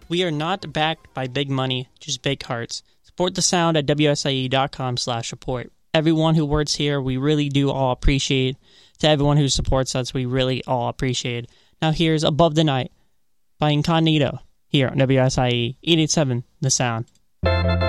We are not backed by big money, just big hearts. Support the sound at WSIE.com/support. Everyone who works here, we really do all appreciate. To everyone who supports us, we really all appreciate. Now here's Above the Night by Incognito here on WSIE 887 The Sound.